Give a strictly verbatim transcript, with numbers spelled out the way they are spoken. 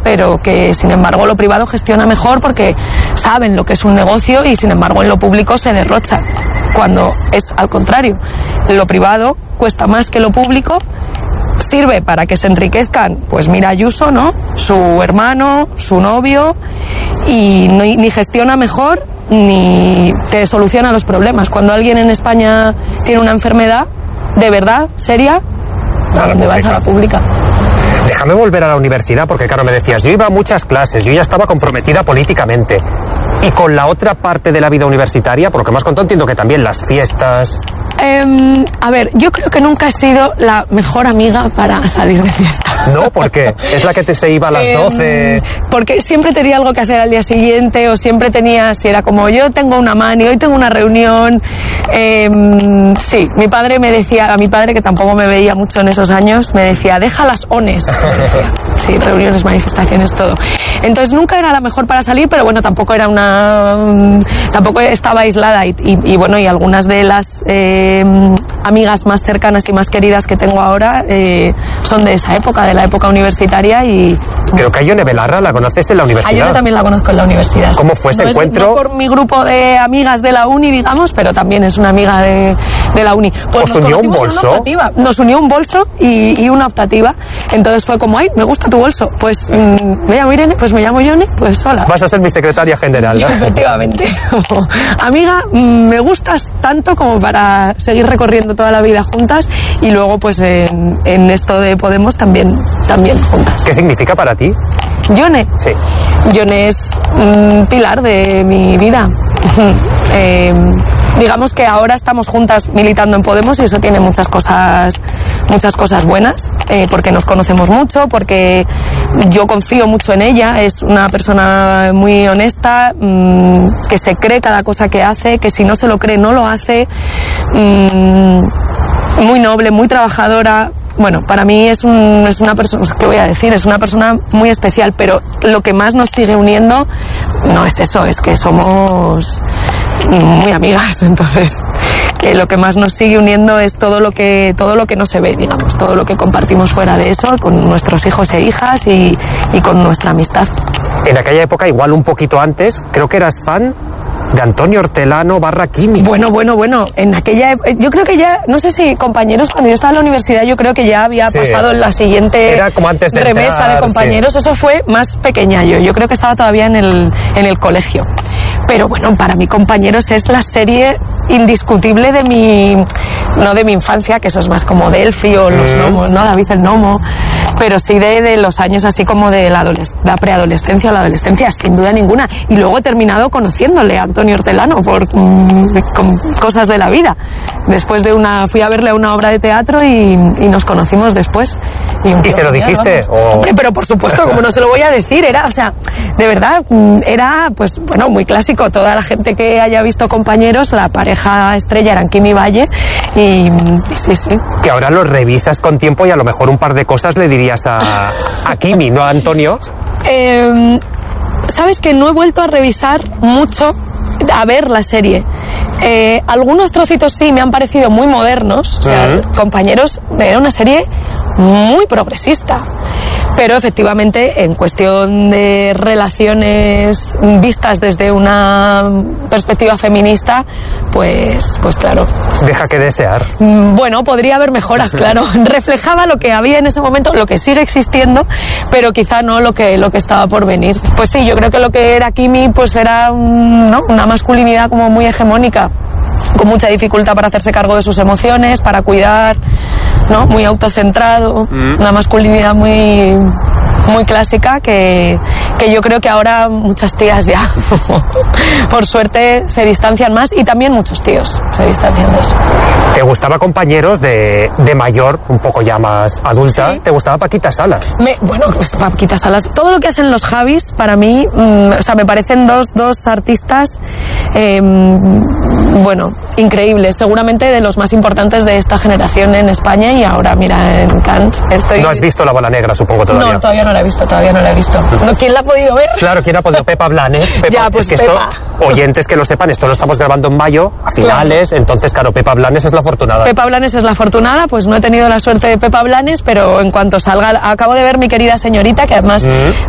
pero que sin embargo lo privado gestiona mejor porque saben lo que es un negocio y sin embargo en lo público se derrocha, cuando es al contrario. Lo privado cuesta más que lo público, sirve para que se enriquezcan, pues mira Ayuso, ¿no? Su hermano, su novio, y no, ni gestiona mejor ni te soluciona los problemas. Cuando alguien en España tiene una enfermedad de verdad seria, ¿a dónde vas? A la pública. Déjame volver a la universidad, porque claro, me decías, yo iba a muchas clases, yo ya estaba comprometida políticamente. Y con la otra parte de la vida universitaria, por lo que me has contado, entiendo que también las fiestas... Eh, a ver, yo creo que nunca he sido la mejor amiga para salir de fiesta. ¿No? ¿Por qué? ¿Es la que te se iba a las eh, doce? Porque siempre tenía algo que hacer al día siguiente, o siempre tenía, si era como yo tengo una mani, hoy tengo una reunión. Eh, sí, mi padre me decía, a mi padre que tampoco me veía mucho en esos años, me decía, deja las ones. Sí, reuniones, manifestaciones, todo. Entonces nunca era la mejor para salir, pero bueno, tampoco era una... tampoco estaba aislada y, y, y bueno, y algunas de las eh, amigas más cercanas y más queridas que tengo ahora eh, son de esa época, de la época universitaria y... Creo que a Ione Belarra la conoces en la universidad. A Ione también la conozco en la universidad. ¿Cómo fue ese no encuentro? Es, no por mi grupo de amigas de la uni, digamos, pero también es una amiga de, de la uni. Pues ¿Os unió un bolso? Nos unió un bolso y, y una optativa. Entonces fue como, ay, me gusta tu bolso. Pues mmm, me llamo Irene, pues me llamo Ione, pues hola. Vas a ser mi secretaria general, ¿no? Efectivamente. Amiga, me gustas tanto como para seguir recorriendo toda la vida juntas y luego pues en, en esto de Podemos también, también juntas. ¿Qué significa para ti? Ione. Sí. Ione es un pilar de mi vida. eh, digamos que ahora estamos juntas militando en Podemos y eso tiene muchas cosas, muchas cosas buenas, eh, porque nos conocemos mucho, porque yo confío mucho en ella, es una persona muy honesta, mmm, que se cree cada cosa que hace, que si no se lo cree no lo hace, mmm, muy noble, muy trabajadora. Bueno, para mí es, un, es una persona, ¿qué voy a decir? Es una persona muy especial, pero lo que más nos sigue uniendo no es eso, es que somos muy amigas, entonces que lo que más nos sigue uniendo es todo lo que todo lo que no se ve, digamos, todo lo que compartimos fuera de eso, con nuestros hijos e hijas y, y con nuestra amistad. En aquella época, igual un poquito antes, creo que eras fan de Antonio Hortelano barra Kimi. Bueno, bueno, bueno, en aquella yo creo que ya, no sé si compañeros, cuando yo estaba en la universidad yo creo que ya había sí, pasado en la siguiente era como antes de remesa entrar, de compañeros, sí. Eso fue más pequeña yo, yo creo que estaba todavía en el, en el colegio. Pero bueno, para mí Compañeros es la serie indiscutible de mi, no de mi infancia, que eso es más como Delphi o Los mm. Gnomos, ¿no? David el Gnomo, pero sí de, de los años así como de la, la preadolescencia o la adolescencia, sin duda ninguna. Y luego he terminado conociéndole a Antonio Hortelano por mm, con cosas de la vida. Después de una, fui a verle a una obra de teatro y, y nos conocimos después. ¿Y, ¿Y se lo dijiste? O... Hombre, pero por supuesto, como no se lo voy a decir, era, o sea, de verdad, era, pues, bueno, muy clásico. Toda la gente que haya visto Compañeros, la pareja estrella eran Kimi Valle y, y sí, sí. Que ahora lo revisas con tiempo y a lo mejor un par de cosas le dirías a, a Kimi, ¿no a Antonio? Eh, Sabes que no he vuelto a revisar mucho, a ver la serie. Eh, algunos trocitos sí me han parecido muy modernos, o sea, uh-huh. Compañeros era una serie muy progresista, pero efectivamente en cuestión de relaciones vistas desde una perspectiva feminista, pues, pues claro. Deja que desear. Bueno, podría haber mejoras, claro. Reflejaba lo que había en ese momento, lo que sigue existiendo, pero quizá no lo que, lo que estaba por venir. Pues sí, yo creo que lo que era Kimi pues era un, ¿no? una masculinidad como muy hegemónica, con mucha dificultad para hacerse cargo de sus emociones, para cuidar, ¿no? Muy autocentrado, mm. una masculinidad muy, muy clásica que, que yo creo que ahora muchas tías ya, por suerte, se distancian más y también muchos tíos se distancian de eso. ¿Te gustaba Compañeros de, de mayor, un poco ya más adulta? Sí. ¿Te gustaba Paquita Salas? Me, bueno, Paquita Salas, todo lo que hacen los Javis, para mí, mmm, o sea, me parecen dos, dos artistas, eh, bueno, increíbles, seguramente de los más importantes de esta generación en España y ahora, mira, en Cannes estoy... ¿No has visto La Bola Negra, supongo, todavía? No, todavía no la he visto, todavía no la he visto. ¿Quién la ha podido ver? Claro, ¿quién ha podido? Pepa Blanes. Pepa, ya, pues es que Pepa. Esto, oyentes que lo sepan, esto lo estamos grabando en mayo, a finales, claro. Entonces, claro, Pepa Blanes es la afortunada. Pepa Blanes es la afortunada, pues no he tenido la suerte de Pepa Blanes, pero en cuanto salga, acabo de ver Mi Querida Señorita, que además... Mm.